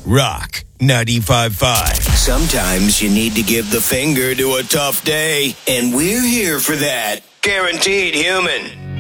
Rock 95.5. Sometimes you need to give the finger to a tough day, and we're here for that. Guaranteed Human.